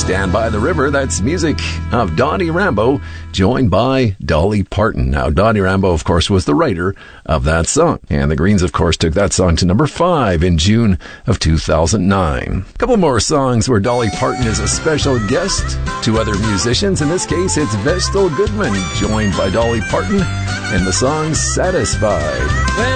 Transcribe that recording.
Stand by the River. That's music of Donnie Rambo, joined by Dolly Parton. Now, Donnie Rambo, of course, was the writer of that song. And the Greens, of course, took that song to number 5 in June of 2009. A couple more songs where Dolly Parton is a special guest to other musicians. In this case, it's Vestal Goodman, joined by Dolly Parton, and the song Satisfied.